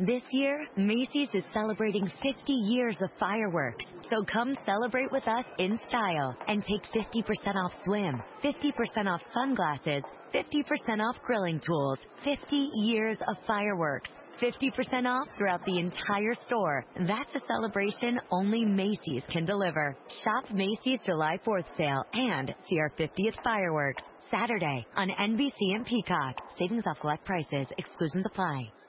This year, Macy's is celebrating 50 years of fireworks. So come celebrate with us in style and take 50% off swim, 50% off sunglasses, 50% off grilling tools, 50 years of fireworks. 50% off throughout the entire store. That's a celebration only Macy's can deliver. Shop Macy's July 4th sale and see our 50th fireworks Saturday on NBC and Peacock. Savings off select prices. Exclusions apply.